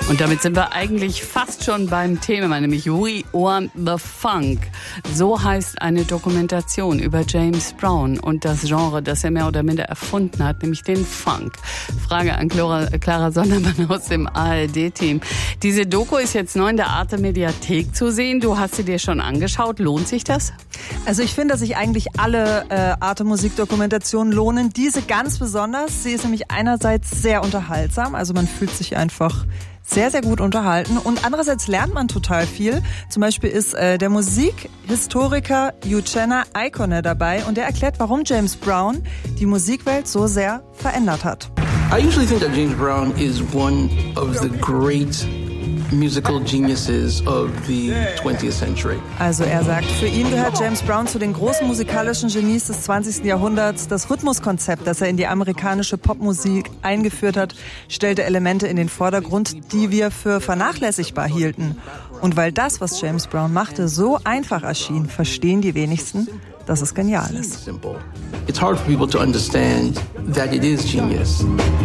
Und damit sind wir eigentlich fast schon beim Thema, nämlich We Want the Funk. So heißt eine Dokumentation über James Brown und das Genre, das er mehr oder minder erfunden hat, nämlich den Funk. Frage an Clara Sondermann aus dem ARD-Team. Diese Doku ist jetzt neu in der Arte-Mediathek zu sehen. Du hast sie dir schon angeschaut. Lohnt sich das? Also ich finde, dass sich eigentlich alle Arte-Musik-Dokumentationen lohnen. Diese ganz besonders. Sie ist nämlich einerseits sehr unterhaltsam. Also man fühlt sich einfach sehr, sehr gut unterhalten. Und andererseits lernt man total viel. Zum Beispiel ist der Musikhistoriker Uchenna Icone dabei und der erklärt, warum James Brown die Musikwelt so sehr verändert hat. I usually think that James Brown is one of the great musical geniuses of the 20th century. Also er sagt, für ihn gehört James Brown zu den großen musikalischen Genies des 20. Jahrhunderts. Das Rhythmuskonzept, das er in die amerikanische Popmusik eingeführt hat, stellte Elemente in den Vordergrund, die wir für vernachlässigbar hielten. Und weil das, was James Brown machte, so einfach erschien, verstehen die wenigsten, dass es genial ist. It's hard for people to understand that it is genius.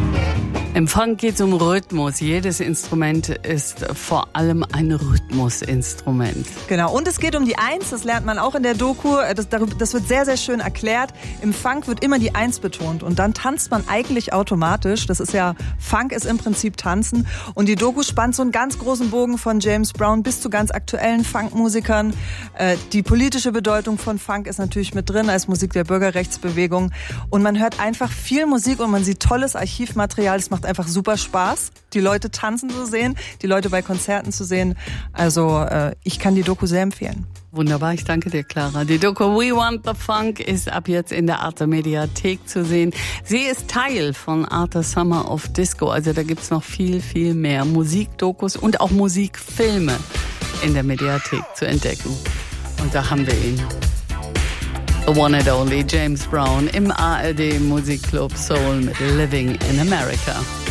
Im Funk geht es um Rhythmus. Jedes Instrument ist vor allem ein Rhythmusinstrument. Genau, und es geht um die Eins, das lernt man auch in der Doku. Das wird sehr, sehr schön erklärt. Im Funk wird immer die Eins betont und dann tanzt man eigentlich automatisch. Das ist ja, Funk ist im Prinzip Tanzen. Und die Doku spannt so einen ganz großen Bogen von James Brown bis zu ganz aktuellen Funkmusikern. Die politische Bedeutung von Funk ist natürlich mit drin als Musik der Bürgerrechtsbewegung. Und man hört einfach viel Musik und man sieht tolles Archivmaterial. Es macht einfach super Spaß, die Leute tanzen zu sehen, die Leute bei Konzerten zu sehen. Also ich kann die Doku sehr empfehlen. Wunderbar, ich danke dir, Clara. Die Doku We Want the Funk ist ab jetzt in der Arte Mediathek zu sehen. Sie ist Teil von Arte Summer of Disco. Also da gibt's noch viel, viel mehr Musikdokus und auch Musikfilme in der Mediathek zu entdecken. Und da haben wir ihn. The one and only James Brown im ARD Musikclub Soul mit Living in America.